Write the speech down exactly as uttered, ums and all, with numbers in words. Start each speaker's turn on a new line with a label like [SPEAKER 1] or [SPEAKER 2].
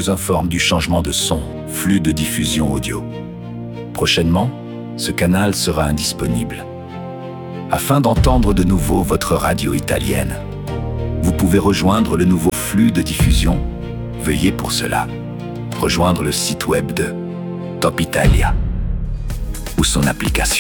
[SPEAKER 1] vous informe du changement de son, flux de diffusion audio. Prochainement, ce canal sera indisponible. Afin d'entendre de nouveau votre radio italienne, vous pouvez rejoindre le nouveau flux de diffusion. Veuillez pour cela rejoindre le site web de Top Italia ou son application.